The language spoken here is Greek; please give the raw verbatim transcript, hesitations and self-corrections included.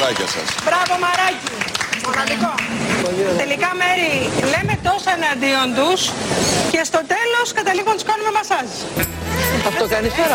μαράκια σας. Μπράβο μαράκι. Μοναδικό. Τελικά Μέρη, λέμε τόσα εναντίον τους και στο τέλος καταλήγουμε να τους κάνουμε μασάζ. Αυτό κάνεις τώρα.